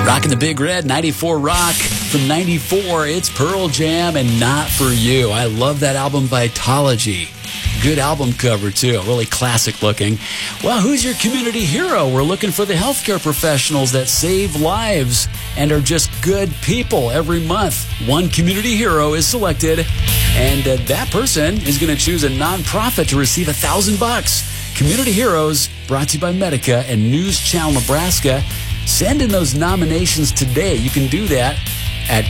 Rocking the Big Red, 94 Rock. From 94, it's Pearl Jam and Not For You. I love that album, Vitology. Good album cover, too. Really classic looking. Well, who's your community hero? We're looking for the healthcare professionals that save lives and are just good people. Every month, one community hero is selected, and that person is going to choose a nonprofit to receive $1,000. Community Heroes, brought to you by Medica and News Channel Nebraska. Send in those nominations today. You can do that at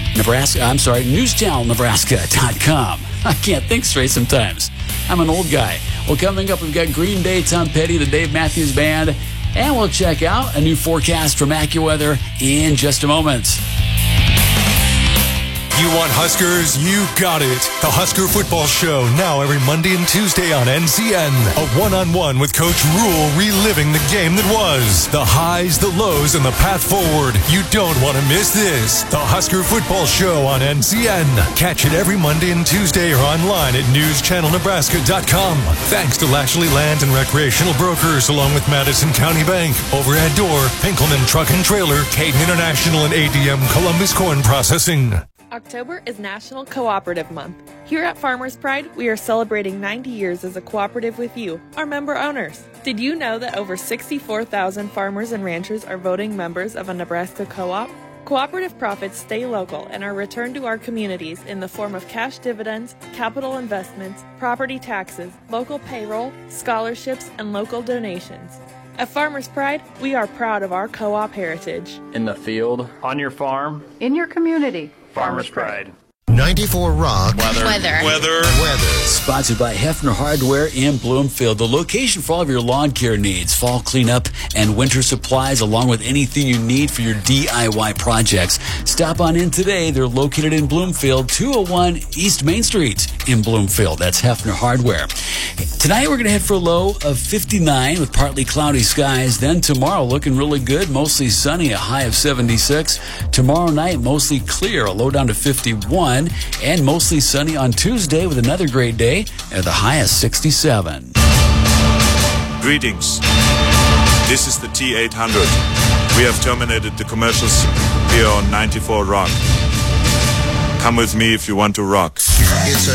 newschannelnebraska.com. I can't think straight sometimes. I'm an old guy. Well, coming up, we've got Green Day, Tom Petty, the Dave Matthews Band, and we'll check out a new forecast from AccuWeather in just a moment. You want Huskers? You got it. The Husker Football Show, now every Monday and Tuesday on NCN. A one-on-one with Coach Rule, reliving the game that was. The highs, the lows, and the path forward. You don't want to miss this. The Husker Football Show on NCN. Catch it every Monday and Tuesday or online at newschannelnebraska.com. Thanks to Lashley Land and Recreational Brokers, along with Madison County Bank, Overhead Door, Pinkelman Truck and Trailer, Caden International, and ADM Columbus Corn Processing. October is National Cooperative Month. Here at Farmers Pride, we are celebrating 90 years as a cooperative with you, our member owners. Did you know that over 64,000 farmers and ranchers are voting members of a Nebraska co-op? Cooperative profits stay local and are returned to our communities in the form of cash dividends, capital investments, property taxes, local payroll, scholarships, and local donations. At Farmers Pride, we are proud of our co-op heritage. In the field, on your farm, in your community. Farmers Pride. 94 Rock. Weather. Sponsored by Hefner Hardware in Bloomfield, the location for all of your lawn care needs, fall cleanup, and winter supplies, along with anything you need for your DIY projects. Stop on in today. They're located in Bloomfield, 201 East Main Street in Bloomfield. That's Hefner Hardware. Tonight we're going to head for a low of 59 with partly cloudy skies. Then tomorrow looking really good, mostly sunny, a high of 76. Tomorrow night mostly clear, a low down to 51. And mostly sunny on Tuesday with another great day at the high of 67. Greetings. This is the T800. We have terminated the commercials here on 94 Rock. Come with me if you want to rock. It's